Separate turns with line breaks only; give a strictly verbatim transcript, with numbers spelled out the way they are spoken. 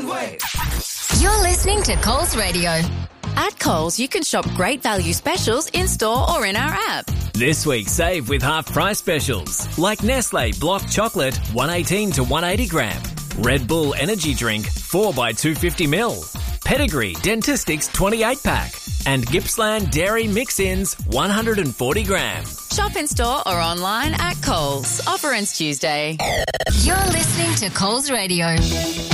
one way.
You're listening to Coles Radio.
At Coles, you can shop great value specials in-store or in our app.
This week, save with half-price specials, like Nestle Block Chocolate, one eighteen to one eighty gram. Red Bull Energy Drink, four by two fifty milliliters. Pedigree Dentistics twenty-eight pack. And Gippsland Dairy Mix-Ins, one hundred forty gram.
Shop in-store or online at Coles. Offer ends Tuesday.
You're listening to Coles Radio.